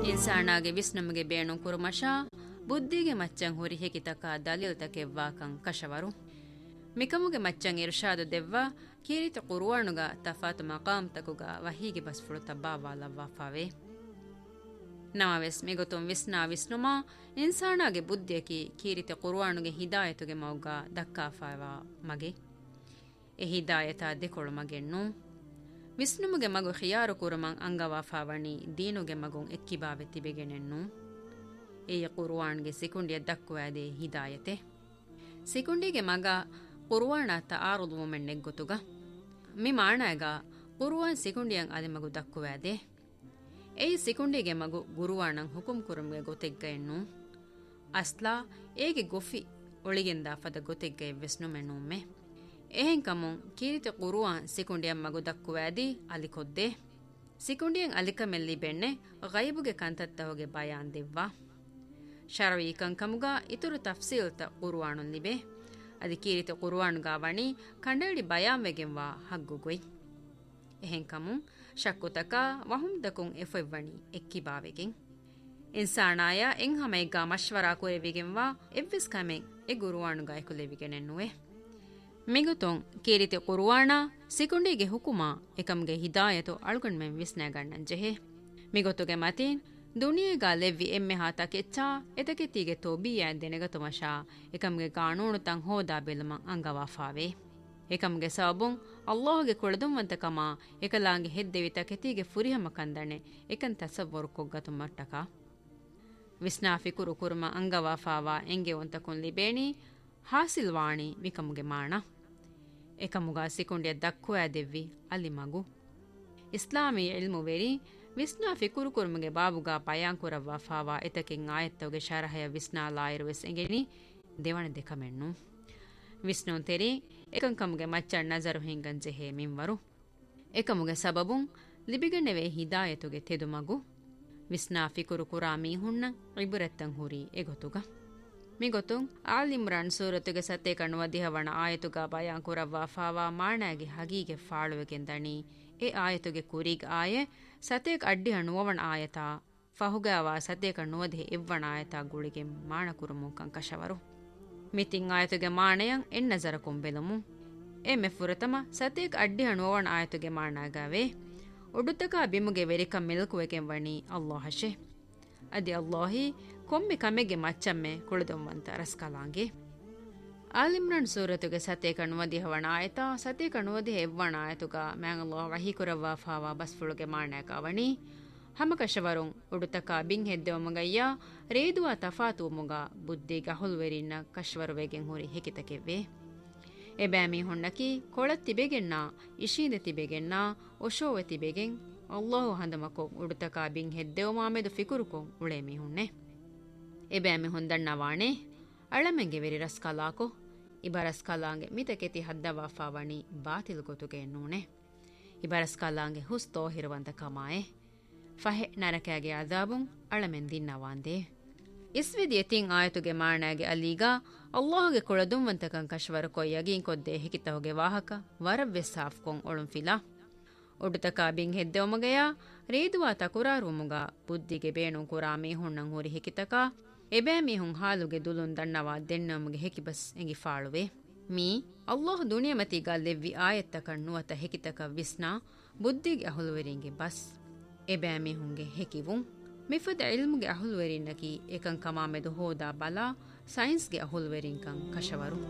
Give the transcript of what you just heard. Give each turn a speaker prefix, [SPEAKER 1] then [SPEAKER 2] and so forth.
[SPEAKER 1] ಇನ್ಸಾನಾಗೆ ವಿಸ್ನಮಗೆ ಬೇಣು ಕುರುಮಶ ಬುದ್ಧಿಗೆ ಮಚ್ಚಂ ಹುರಿ ಹೆಕಿತಕ ದಲಿಲ್ತಕೆವ್ವಾಕಂ ಕಶವರು ಮಿಕಮುಗೆ ಮಚ್ಚಂ ಇರ್ಷಾದು ದೆವ್ವ ಕೀರಿತ ಕುರುವಾಣುಗ ತಫಾತು ಮಕಾಮ್ ತಕುಗ ವಹೀಗೆ ಬಸ್ಫುಳು ತಬ್ಬಾವಾಲವ್ವಾಫಾವೆ ನಮವೆಸ್ ಮಿಗೊತುಂ ವಿಸ್ನಾ ವಿಸ್ನುಮಾ ಇನ್ಸಾನಾಗೆ ಬುದ್ಧಿಯಕಿ ಕೀರಿತ ಕುರುವಾಣುಗೆ ಹಿದಾಯತುಗೆ ಮೌಗ ದಕ್ಕಾಫಾವಾ ಮಗೆ ಎ ಹಿದಾಯತ ದೆಕೊಳು ಮಗೆಣ್ಣು ವಿಸ್ನುಮುಗೆ ಮಗು ಖಿಯಾರು ಕುರುಮಂ ಅಂಗವಾಫಾವಣಿ ದೀನುಗೆ ಮಗುಂ ಎಕ್ಕಿಬಾವೆ ತಿಬೆಗೆನೆನ್ನು ಎಯ ಕುರುವಾಣ್ಗೆ ಸಿಕುಂಡಿಯ ದಕ್ಕುವಾದೆ ಹಿದಾಯತೆ ಸಿಕುಂಡಿಗೆ ಮಗ ಕುರುವಾಣ ತಾರುದು ಮೆಣ್ಣೆಗ್ಗೊತುಗ ಮಿ ಮಾಣಾಗ ಕುರುವಾನ್ ಸಿಕುಂಡಿಯಂ ಅದೆ ಮಗು ದಕ್ಕುವಾದೆ ಎಯಿ ಸಿಕುಂಡಿಗೆ ಮಗು ಗುರುವಾಣಂ ಹುಕುಂ ಕುರುಮ್ಗೆ ಗೊತೆಗ್ಗ ಎನ್ನು ಅಸ್ಲಾ ಏಗೆ ಗೊಫಿ ಒಳಿಗೆಂದ ಫದ ಗೊತೆಗ್ಗ ಎವ್ವೆಸ್ನು ಮೆಣ್ಣುಮ್ಮೆ ಎಹೆಂ ಕಮುಂ ಕೀರಿತ ಕುರುವಾನ್ ಸಿಕುಂಡಿಯಂ ಮಗು ದಕ್ಕುವಾದಿ ಅಲಿಕೊದ್ದೆ ಸಿಕುಂಡಿಯಂ ಅಲಿಕಮೆಲ್ಲಿ ಬೆಣ್ಣೆ ಗೈಬುಗೆ ಕಂತತ್ತವಗೆ ಬಯಾನ್ ದೆವ್ವಾ ಶರವಿ ಕಂಕಮುಗ ಇತುರು ತಫ್ಸೀಲ್ತ ಕುರುವಾಣುನ್ ಲಿಬೆ ಅದಿ ಕೀರಿತ ಕುರುವಾಣುಗಾ ವಣಿ ಕಂಡೇಡಿ ಬಯಾನ್ವೆಗೆಂವಾ ಹಗ್ಗುಗೊಯ್ ಎಹೆಂ ಕಮುಂ ಶಕ್ಕುತಕ ವಹುಂದಕುಂ ಎಫೆವ್ವಣಿ ಎಕ್ಕಿಬಾವೆಗೆಂ ಇನ್ಸಾನಾಯ ಎಂ ಹಮೈಗಾ ಮಶ್ವರಾ ಕುರೆವಿಗೆಂವಾ ಎವ್ವಿಸ್ ಕಮೆಂ ಎ ಗುರುವಾಣುಗಾ ಎಕುಲೆವಿಗೆನೆನ್ನುವೆ ಮಿಗುತೊಂ ಕೀರಿತ ಕುರುವಾಣ ಸಿಕುಂಡಿಗೆ ಹುಕುಮ ಎಕಮ್ಗೆ ಹಿದಾಯತು ಅಳುಗಣ್ಮೆಂ ವಿಸ್ನಾಗಣ್ಣನ್ ಜೆಹೆ ಮಿಗೊತುಗೆ ಮತೀನ್ ದುನಿಯೆಗಾ ಲೆವ್ವಿ ಎಮ್ಮೆ ಹಾತ ಕೆಚ್ಚಾ ಎತಕೆತಿಗೆ ತೋಬಿಯಾ ದೆನೆಗತುಮಶಾ ಎಕಮ್ಗೆ ಕಾನೂನು ತಂ ಹೋದಾ ಬೆಲಮಂ ಅಂಗವಾಫಾವೆ ಎಕಮ್ಗೆ ಸಬುಂ ಅಲ್ಲಾಹುಗೆ ಕೊಳದುಂವಂತಕಮ ಎಕಲಾಂಗೆ ಹೆದ್ದೆವಿ ತಕೆತಿಗೆ ಫುರಿಹಮ ಕಂದಣೆ ಎಕನ್ ತಸವ್ವರು ಕೊಗ್ಗತು ಮಟ್ಟಕ ವಿಸ್ನಾಫಿ ಕುರು ಕುರುಮ ಅಂಗವಾಫಾವಾ ಎಂಗೆ ಒಂತಕುನ್ ಲಿಬೇಣಿ ಹಾಸಿಲ್ವಾಣಿ ವಿಕಮುಗೆ ಮಾಣ ಎಕಮುಗ ಸಿಕುಂಡಿಯ ದಕ್ಕುವಾ ದೆವ್ವಿ ಅಲ್ಲಿ ಮಗು ಇಸ್ಲಾಮಿ ಇಲ್ಮು ವೆರಿ ವಿಸ್ನಾಫಿ ಕುರುಕುರುಮಗೆ ಬಾಬುಗಾ ಪಯಾಂಕುರವ್ವಾ ಫಾವಾ ಎತಕೆಂ ಆಯತ್ತವಗೆ ಶರಹಯ ವಿಸ್ನಾಲಾಯಿರುವೆಸ್ ಎಂಗೆನಿ ದೇವಣ ದೆಕಮೆಣ್ಣು ವಿಸ್ನುನ್ ತೆರಿ ಎಕಂಕಮುಗೆ ಮಚ್ಚಣ್ ನಜರು ಹಿಂಗನ್ ಜೆಹೆ ಮಿಂವರು ಎಕಮುಗೆ ಸಬಬುಂ ಲಿಬಿಗಣ್ಣೆವೆ ಹಿದಾಯತುಗೆ ತೆದು ಮಗು ವಿಸ್ನಾಫಿ ಕುರುಕುರಾ ಮೀಹುಣ್ಣ ಇಬುರೆತ್ತಂ ಹುರಿ ಎಗೊತುಗ ಮಿಗೊತುಂ ಆಲ್ ಇಮ್ರಾನ್ ಸೂರತುಗೆ ಸತ್ತೆ ಕಣ್ಣುವ ದಿಹವಣ ಆಯತುಗ ಬಯಾಂಕುರವ್ವಾ ಫಾವಾ ಮಾಣಾಗಿ ಹಗೀಗೆ ಫಾಳುವೆಗೆಂದಣಿ ಎ ಆಯತುಗೆ ಕುರಿಗ್ ಆಯೆ ಸತೇಕ್ ಅಡ್ಡಿ ಹಣ್ಣುವವಣ ಆಯತ ಫಹುಗಾವಾ ಸತೆ ಕಣ್ಣುವದೆ ಇವ್ವಣ ಆಯತ ಗುಳಿಗೆ ಮಾಣ ಕುರುಮು ಕಂಕಶವರು ಮಿತಿಂ ಆಯತುಗೆ ಮಾಣೆಯಂ ಎನ್ನಜರ ಕೊಂಬೆಲಮು ಎ ಮೆಫುರತಮ ಸತೇಕ್ ಅಡ್ಡಿ ಹಣ್ಣುವವಣ ಆಯತುಗೆ ಮಾಣಾಗಾವೆ ಒಡುತಕ ಬಿಮುಗೆ ವೆರಿಕಂ ಮಿಲ್ಕುವೆಗೆಂ ವಣಿ ಅಲ್ಲಾಹಶೆ ಅದಿ ಅಲ್ಲಾಹಿ ಕೊಮ್ಮೆ ಕಮೆಗೆ ಮಚ್ಚಮ್ಮೆ ಕುಳಿದೊಂವಂತ ರಸ್ಕಲಾಂಗೆ ಆಲಿಮ್ರನ್ ಸೂರತುಗೆ ಸತೆ ಕಣ್ಣುವದಿ ಹವಣ ಆಯತ ಸತೆ ಕಣ್ಣುವದಿ ಎವ್ವಣ ಆಯತುಗ ಮ್ಯಾಂಗ್ ಅಲ್ಲಾಹ್ ವಹಿ ಕುರವ್ವಾ ಫಾವಾ ಬಸ್ಫುಳುಗೆ ಮಾಣಾಕವಣಿ ಹಮಕಶವರುಂ ಉಡುತಕ ಬಿಂಗ್ ಹೆದ್ದೆವಮಗಯ್ಯ ರೇದುವ ತಫಾತುವಮುಗ ಬುದ್ಧಿಗ ಹುಲ್ವೆರಿನ್ನ ಕಶ್ವರುವೆಗೆಂ ಹುರಿ ಹೆಕಿತಕೆವ್ವೆ ಎಬ್ಯಾಮಿ ಹುಣ್ಣಕಿ ಕೊಳತ್ತಿಬೆಗೆನ್ನ ಇಶೀದೆ ತಿಬೆಗೆನ್ನ ಒಶೋವೆ ತಿಬೆಗೆಂ ಅಲ್ಲಾಹು ಹಂದಮಕೊ ಉಡುತಕ ಬಿಂಗ್ ಹೆದ್ದೆವ ಮಾಮೆದು ಫಿಕುರುಕೊಂ ಉಳೇಮಿ ಹುಣ್ಣೆ ಎಬ್ಯಾಮಿ ಹೊಂದಣ್ಣ ವಾಣೆ ಅಳಮೆಂಗೆ ವೆರಿ ರಸ್ಕಲಾಕೊ ಇಬರಸ್ಕಲಾಂಗೆ ಮಿತಕೆತಿ ಹದ್ದವಾಫಾವಣಿ ಬಾತಿಲ್ ಗೊತುಗೆ ಎನ್ನೂಣೆ ಇಬರಸ್ಕಲಾಂಗೆ ಹುಸ್ತೋ ಹಿರುವಂತ ಕಮಾಯೆ ಫಹೆ ನರಕಾಗೆ ಅದಾಬುಂ ಅಳಮೆನ್ ದಿನ್ನವಾಂದೆ ಇಸ್ವಿದಿ ಎತಿಂ ಆಯತುಗೆ ಮಾಣಾಗೆ ಅಲ್ಲೀಗ ಅಲ್ಲಾಹುಗೆ ಕೊಳದುಂವಂತಕಂ ಕಶ್ವರ ಕೊಯ್ಯಗಿಂ ಕೊದ್ದೆ ಹೆಕಿತಹುಗೆ ವಾಹಕ ವರವ್ವೆ ಸಾಫ್ಕೊಂ ಒಳುಂಫಿಲಾ ಒಡುತಕ ಬಿಂಗ್ ಹೆದ್ದೆವಮಗಯ ರೇದುವಾ ತಕುರಾರುಮುಗ ಬುದ್ಧಿಗೆ ಬೇಣು ಕುರಾ ಮೀಹುಣ್ಣಂ ಹುರಿ ಹೆಕಿತಕ ಎಬೇ ಮೀಹುಂ ಹಾಲುಗೆ ದುಲುನ್ ದಣ್ಣವಾ ದೆಣ್ಣಮುಗೆ ಹೆಕಿಬಸ್ ಎಂಗಿ ಫಾಳುವೆ ಮೀ ಅಲ್ಲಾಹ್ ದುನಿಯಮತಿಗ ಲೆವ್ವಿ ಆಯತ್ತ ಕಣ್ಣುವತ ಹೆಕಿತಕ ವಿಸ್ನಾ ಬುದ್ಧಿಗೆ ಅಹುಲುವೆರಿಂಗೆ ಬಸ್ ಎಬೇ ಮೀಹುಂಗೆ ಹೆಕಿವುಂ ಮಿಫದ ಇಲ್ಮುಗೆ ಅಹುಲುವೆರಿನ್ನಕಿ ಏಕಂ ಕಮಾಮೆದು ಹೋದಾ ಬಲಾ ಸೈನ್ಸ್ಗೆ ಅಹುಲುವೆರಿಂಕಂ ಕಶವರು